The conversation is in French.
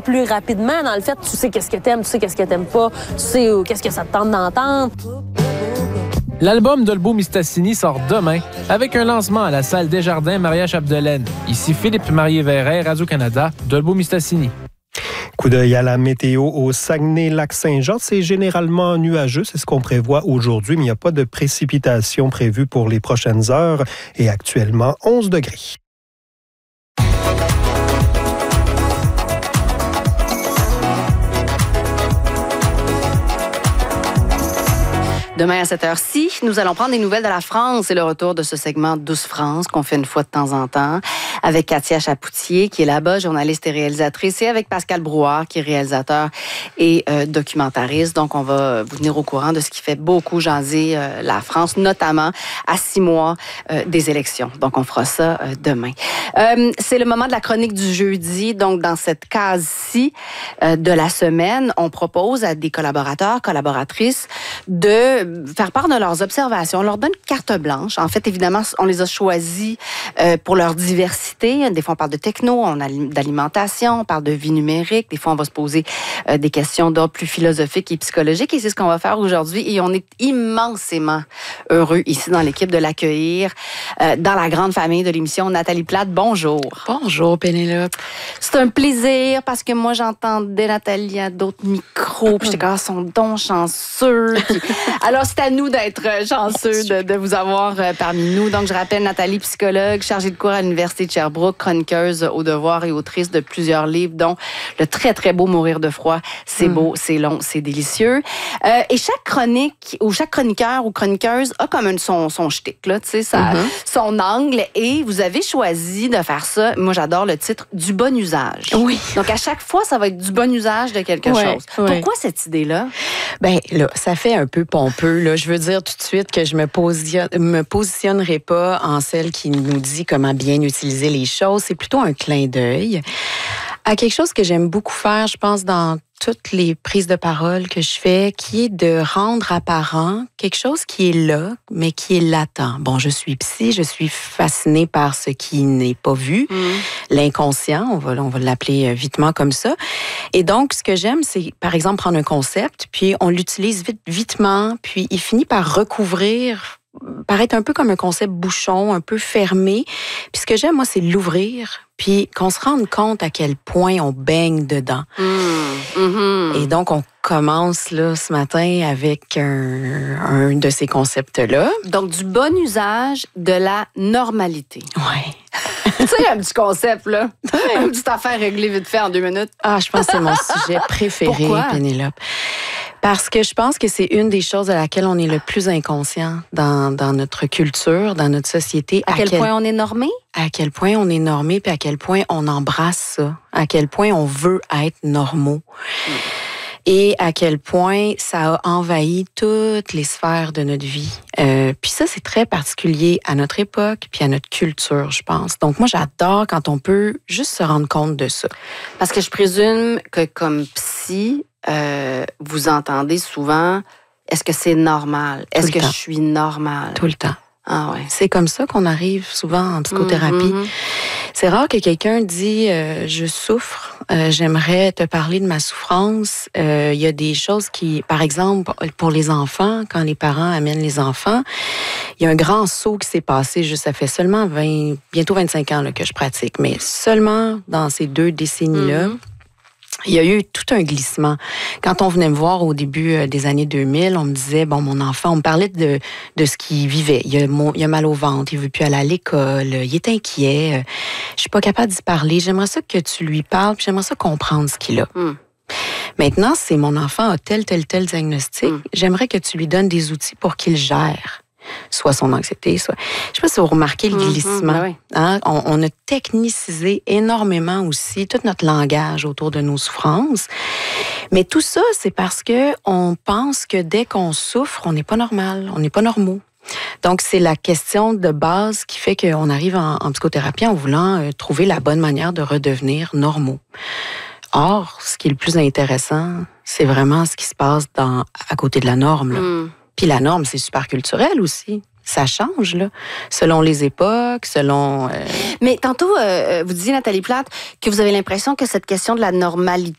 plus rapidement. Dans le fait, tu sais qu'est-ce que t'aimes, tu sais qu'est-ce que t'aimes pas, tu sais qu'est-ce que ça te tente d'entendre. L'album d'Olbo Mistassini sort demain avec un lancement à la salle Desjardins Maria-Chapdelaine. Ici Philippe Marié-Verret, Radio-Canada, d'Olbo Mistassini. Coup d'œil à la météo au Saguenay-Lac-Saint-Jean. C'est généralement nuageux, c'est ce qu'on prévoit aujourd'hui, mais il n'y a pas de précipitations prévues pour les prochaines heures et actuellement 11 degrés. Demain à cette heure-ci, nous allons prendre des nouvelles de la France et le retour de ce segment Douce France qu'on fait une fois de temps en temps avec Katia Chapoutier qui est là-bas, journaliste et réalisatrice, et avec Pascal Brouard qui est réalisateur et documentariste. Donc, on va vous tenir au courant de ce qui fait beaucoup jaser la France, notamment à 6 mois des élections. Donc, on fera ça demain. C'est le moment de la chronique du jeudi. Donc, dans cette case-ci de la semaine, on propose à des collaborateurs, collaboratrices de faire part de leurs observations. On leur donne carte blanche. En fait, évidemment, on les a choisis pour leur diversité. Des fois, on parle de techno, on a d'alimentation, on parle de vie numérique. Des fois, on va se poser des questions d'ordre plus philosophique et psychologique. Et c'est ce qu'on va faire aujourd'hui. Et on est immensément heureux ici dans l'équipe de l'accueillir dans la grande famille de l'émission. Nathalie Plate, bonjour. Bonjour, Pénélope. C'est un plaisir parce que moi, j'entendais Nathalie à d'autres micros. Puis j'étais comme, son don chanceux. Alors, c'est à nous d'être chanceux de vous avoir parmi nous. Donc, je rappelle Nathalie, psychologue, chargée de cours à l'Université de Sherbrooke, chroniqueuse au devoir et autrice de plusieurs livres, dont le très, très beau Mourir de froid. C'est beau, c'est long, c'est délicieux. Et chaque chronique, ou chaque chroniqueur ou chroniqueuse a comme son shtick, là, tu sais, son angle. Et vous avez choisi de faire ça. Moi, j'adore le titre « Du bon usage ». Oui. Donc, à chaque fois, ça va être du bon usage de quelque chose. Pourquoi cette idée-là? Ben là, ça fait un peu pompeux. Là. Je veux dire tout de suite que je me positionnerai pas en celle qui nous dit comment bien utiliser les choses. C'est plutôt un clin d'œil à quelque chose que j'aime beaucoup faire, je pense, dans toutes les prises de parole que je fais, qui est de rendre apparent quelque chose qui est là, mais qui est latent. Bon, je suis psy, je suis fascinée par ce qui n'est pas vu, l'inconscient, on va l'appeler vitement comme ça. Et donc, ce que j'aime, c'est, par exemple, prendre un concept, puis on l'utilise vitement, puis il finit par recouvrir, paraître un peu comme un concept bouchon, un peu fermé. Puis ce que j'aime, moi, c'est l'ouvrir, puis qu'on se rende compte à quel point on baigne dedans. Et donc, on commence là, ce matin avec un de ces concepts-là. Donc, du bon usage de la normalité. Oui. Tu sais, un petit concept, là. Une petite affaire réglée vite fait en 2 minutes. Ah, je pense que c'est mon sujet préféré, Pourquoi? Pénélope. Parce que je pense que c'est une des choses à laquelle on est le plus inconscient dans notre culture, dans notre société. À quel point on est normé? À quel point on est normé, puis à quel point on embrasse ça. À quel point on veut être normaux. Et à quel point ça a envahi toutes les sphères de notre vie. Puis ça, c'est très particulier à notre époque, puis à notre culture, je pense. Donc moi, j'adore quand on peut juste se rendre compte de ça. Parce que je présume que comme psy, vous entendez souvent, est-ce que c'est normal? Est-ce que je suis normale? Tout le temps. Ah ouais. C'est comme ça qu'on arrive souvent en psychothérapie. C'est rare que quelqu'un dit je souffre, j'aimerais te parler de ma souffrance. Il y a des choses qui, par exemple, pour les enfants, quand les parents amènent les enfants, il y a un grand saut qui s'est passé. Ça fait seulement bientôt 25 ans là, que je pratique, mais seulement dans ces 2 décennies-là. Il y a eu tout un glissement. Quand on venait me voir au début des années 2000, on me disait, bon, mon enfant, on me parlait de ce qu'il vivait. Il a mal au ventre, il veut plus aller à l'école, il est inquiet, je suis pas capable d'y parler. J'aimerais ça que tu lui parles, puis j'aimerais ça comprendre ce qu'il a. Maintenant, c'est mon enfant a tel diagnostic. J'aimerais que tu lui donnes des outils pour qu'il gère. Soit son anxiété, soit... Je sais pas si vous remarquez le glissement. Oui. Hein? On a technicisé énormément aussi tout notre langage autour de nos souffrances. Mais tout ça, c'est parce que on pense que dès qu'on souffre, on n'est pas normal, on n'est pas normaux. Donc, c'est la question de base qui fait qu'on arrive en psychothérapie en voulant trouver la bonne manière de redevenir normaux. Or, ce qui est le plus intéressant, c'est vraiment ce qui se passe à côté de la norme, là. Puis la norme, c'est super culturel aussi. Ça change, là, selon les époques, selon... Mais tantôt, vous disiez, Nathalie Plate, que vous avez l'impression que cette question de la normalité